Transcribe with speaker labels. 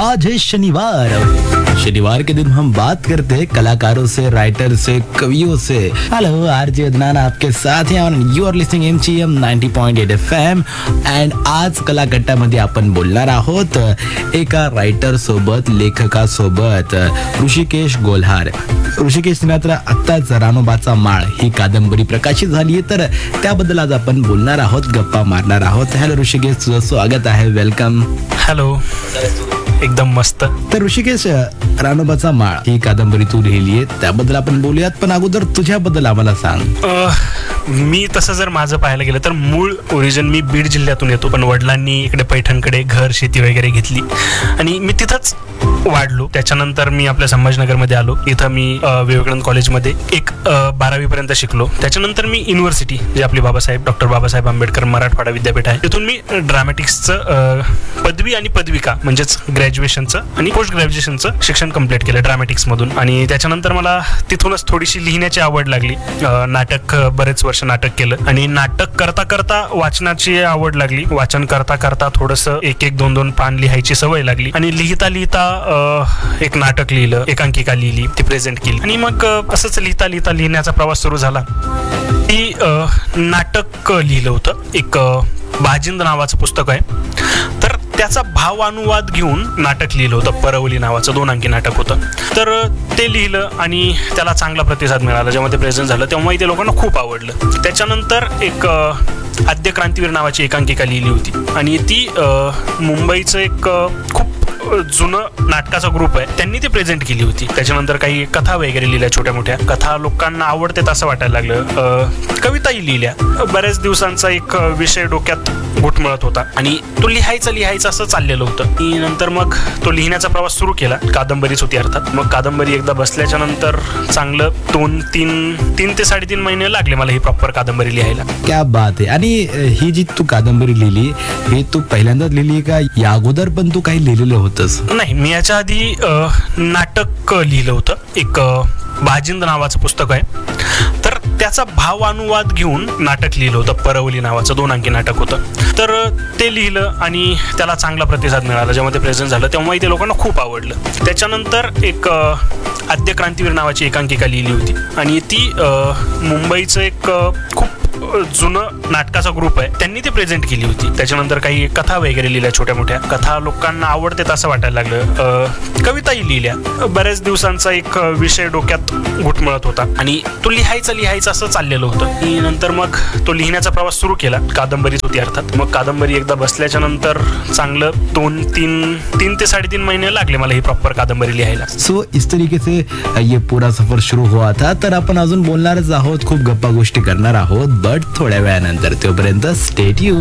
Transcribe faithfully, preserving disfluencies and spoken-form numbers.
Speaker 1: आज है शनिवार। शनिवार के दिन हम बात करते हैं कलाकारों से, राइटर से, कवियों से। हेलो, आरजे अदनान आपके साथ हैं और you R listening MGM ninety point eight FM. And आज कलागट्टामध्ये आपण बोलणार आहोत एका रायटर सोबत, लेखका सोबत, ऋषिकेश गोल्हार. ऋषिकेश सिन्हात्रा आत्ताच रानोबाचा माळ ही कादंबरी प्रकाशित झाली आहे, तर त्याबद्दल आज आपण बोलणार आहोत, गप्पा मारणार आहोत. हॅलो ऋषिकेश, तुझं स्वागत आहे, वेलकम.
Speaker 2: हॅलो, एकदम मस्त.
Speaker 1: तर ऋषिकेश, रानोबाचा माळ ही कादंबरी तू लिहिली आहे, त्याबद्दल आपण बोलूयात, पण अगोदर तुझ्याबद्दल आम्हाला सांग.
Speaker 2: मी तसं जर माझं पाहायला गेलं तर मूळ ओरिजिन मी बीड जिल्ह्यातून येतो, पण वडिलांनी इकडे पैठणकडे घर, शेती वगैरे घेतली आणि मी तिथंच वाढलो. त्याच्यानंतर मी आपल्या संभाजीनगरमध्ये आलो. इथं मी विवेकानंद कॉलेजमध्ये एक बारावी पर्यंत शिकलो. त्याच्यानंतर मी युनिव्हर्सिटी, जे आपली बाबासाहेब डॉक्टर बाबासाहेब आंबेडकर मराठवाडा विद्यापीठ आहे, तिथून मी ड्रामॅटिक्सचं पदवी आणि पदविका म्हणजेच ग्रॅज्युएशनचं आणि पोस्ट ग्रॅज्युएशनचं शिक्षण कंप्लीट केलं ड्रामॅटिक्समधून. आणि त्याच्यानंतर मला तिथूनच थोडीशी लिहिण्याची आवड लागली. नाटक, बरेच वर्ष नाटक केलं आणि नाटक करता करता वाचनाची आवड लागली. वाचन करता करता थोडंसं एक एक दोन दोन पान लिहायची सवय लागली आणि लिहिता लिहिता एक नाटक लिहिलं, एकांकिका लिहिली, ती प्रेझेंट केली आणि मग असंच लिहिता लिहिता लिहिण्याचा प्रवास सुरू झाला. ती नाटक लिहिलं होतं, एक बाजिंद नावाचं पुस्तक आहे, तर त्याचा भावानुवाद घेऊन नाटक लिहिलं होतं. परवली नावाचं दोन अंकी नाटक होतं, तर ते लिहिलं आणि त्याला चांगला प्रतिसाद मिळाला. जेव्हा ते प्रेझेंट झालं तेव्हाही ते लोकांना खूप आवडलं. त्याच्यानंतर एक आद्य क्रांतीवीर नावाची एकांकिका लिहिली होती आणि ती मुंबईचं एक खूप जुनं नाटकाचा ग्रुप आहे, त्यांनी ते प्रेझेंट केली होती. त्याच्यानंतर काही कथा वगैरे लिहिल्या, छोट्या मोठ्या कथा लोकांना आवडतात असं वाटायला लागलं. कविताही लिहिल्या. बऱ्याच दिवसांचा एक विषय डोक्यात घुटमळत होता आणि तो लिहायचा लिहायचा असं चाललेलं होतं. आणि नंतर मग तो लिहिण्याचा प्रवास सुरू केला. कादंबरीच होती अर्थात. मग कादंबरी एकदा बसल्याच्या नंतर चांगलं दोन तीन तीन ते साडेतीन महिने लागले मला ही प्रॉपर कादंबरी लिहायला.
Speaker 1: क्या बात आहे. आणि ही जी तू कादंबरी लिहिली, हे तू पहिल्यांदाच लिहिली का या अगोदर पण तू काही लिहिलेलं होतंस?
Speaker 2: नाही, मी याच्या आधी नाटक लिहिलं होतं, एक बाजिंद नावाचं पुस्तक आहे, तर त्याचा भावानुवाद घेऊन नाटक लिहिलं होतं. परवली नावाचं दोन अंकी नाटक होतं, तर ते लिहिलं आणि त्याला चांगला प्रतिसाद मिळाला. जेव्हा ते प्रेझेंट झालं तेव्हाही ते लोकांना खूप आवडलं. त्याच्यानंतर एक आद्य क्रांतीवीर नावाची एकांकिका लिहिली होती आणि ती मुंबईचं एक खूप जुनं नाटकाचा ग्रुप आहे, त्यांनी ते प्रेझेंट केली होती. त्याच्यानंतर काही कथा वगैरे लिहिल्या, छोट्या मोठ्या कथा लोकांना आवडतात असं वाटायला लागलं. कविताही लिहिल्या. बऱ्याच दिवसांचा एक विषय डोक्यात घुटमळत होता आणि तो लिहायचा लिहायचा असं चाललेलं होतं. आणि नंतर मग तो लिहिण्याचा प्रवास सुरू केला. कादंबरीच होती अर्थात. मग कादंबरी एकदा बसल्याच्या नंतर चांगलं दोन तीन तीन ते साडेतीन महिने लागले मला ही प्रॉपर कादंबरी लिहायला.
Speaker 1: सो इस तरीके से ये पूरा सफर शुरू हुआ था. तर आपण अजून बोलणारच आहोत, खूप गप्पा गोष्टी करणार आहोत, बट थोड्या वेळानंतर. तोपर्यंत स्टे ट्यून्ड.